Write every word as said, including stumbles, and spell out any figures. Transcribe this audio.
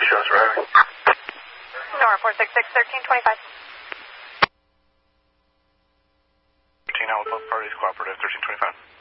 shots were having. Nora four six six, thirteen twenty-five. thirteen out with both parties, cooperative, thirteen twenty-five.